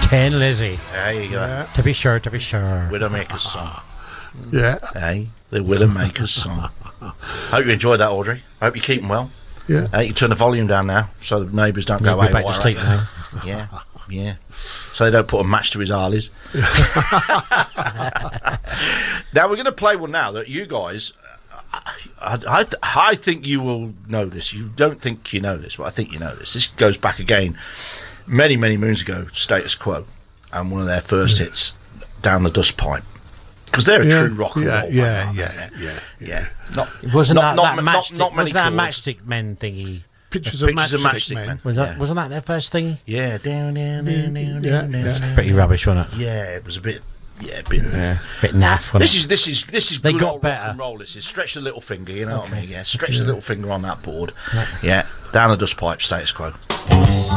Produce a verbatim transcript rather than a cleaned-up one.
Tin Lizzy. There you go. Yeah. To be sure, to be sure. Widowmaker's song. Yeah. Hey, the Widowmaker's song. Hope you enjoyed that, Audrey. Hope you're keeping well. Yeah. Uh, you turn the volume down now so the neighbours don't go Maybe away. back to sleep now. Yeah, yeah. So they don't put a match to his Harleys. Now we're going to play one now that you guys, I, I, I think you will know this. You don't think you know this, but I think you know this. This goes back again many, many moons ago, Status Quo, and one of their first hits, Down the Dust Pipe. Because they're a Yeah. true rock and Yeah, roll yeah, band, yeah, aren't they? yeah, yeah. Not, Wasn't not, that, not, that not, matchstick, not many wasn't that a chords. Matchstick Men thingy? Pictures of Pictures of Matchstick Matchstick Men. Men. Was that Yeah. wasn't that their first thingy? Yeah, down, down, down, down, Yeah, down, yeah. down. Pretty rubbish, wasn't it? Yeah, it was a bit, yeah, a bit. Yeah. Bit naff. Wasn't This it? is this is this is They good got old better. rock and roll. This is stretch the little finger, you know what I mean? Yeah, stretch the little finger on that board. Yeah, Down the Dust Pipe, Status Quo.